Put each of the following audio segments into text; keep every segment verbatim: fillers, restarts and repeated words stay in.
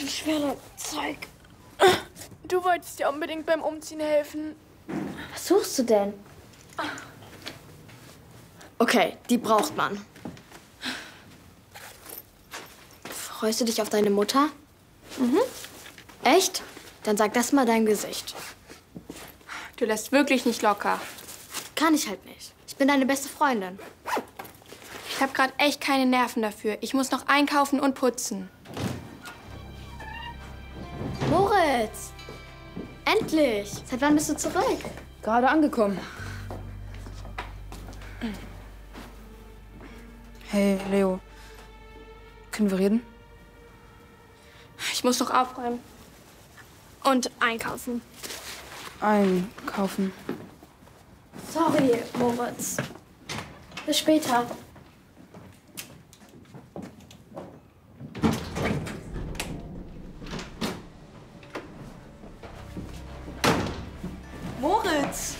für ein schwerer Zeug. Du wolltest dir unbedingt beim Umziehen helfen. Was suchst du denn? Okay, die braucht man. Freust du dich auf deine Mutter? Mhm. Echt? Dann sag das mal deinem Gesicht. Du lässt wirklich nicht locker. Kann ich halt nicht. Ich bin deine beste Freundin. Ich habe gerade echt keine Nerven dafür. Ich muss noch einkaufen und putzen. Moritz! Endlich! Seit wann bist du zurück? Gerade angekommen. Hey, Leo. Können wir reden? Ich muss noch aufräumen. Und einkaufen. Einkaufen. Sorry, Moritz. Bis später. Moritz!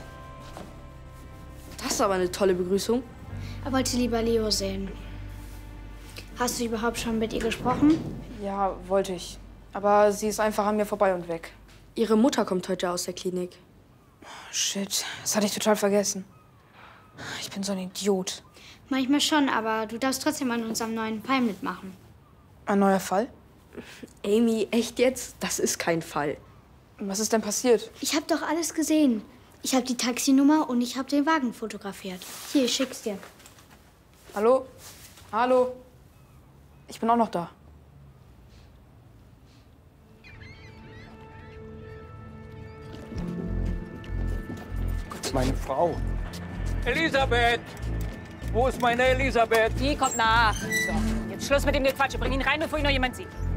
Das ist aber eine tolle Begrüßung. Er wollte lieber Leo sehen. Hast du überhaupt schon mit ihr gesprochen? Ja, wollte ich. Aber sie ist einfach an mir vorbei und weg. Ihre Mutter kommt heute aus der Klinik. Shit, das hatte ich total vergessen. Ich bin so ein Idiot. Manchmal schon, aber du darfst trotzdem an unserem neuen Fall mitmachen. Ein neuer Fall? Amy, echt jetzt? Das ist kein Fall. Was ist denn passiert? Ich habe doch alles gesehen. Ich habe die Taxinummer und ich habe den Wagen fotografiert. Hier, ich schick's dir. Hallo? Hallo? Ich bin auch noch da. Das ist meine Frau. Elisabeth! Wo ist meine Elisabeth? Die kommt nach. So, jetzt Schluss mit dem Gequatsche. Bring ihn rein, bevor ihn noch jemand sieht.